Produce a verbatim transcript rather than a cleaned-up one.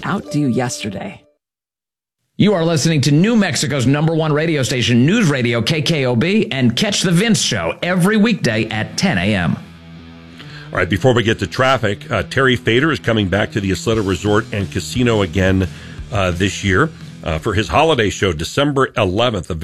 outdo yesterday. You are listening to New Mexico's number one radio station, News Radio K K O B, and catch The Vince Show every weekday at ten a.m. All right, before we get to traffic, uh, Terry Fader is coming back to the Ysleta Resort and Casino again uh, this year uh, for his holiday show, December eleventh.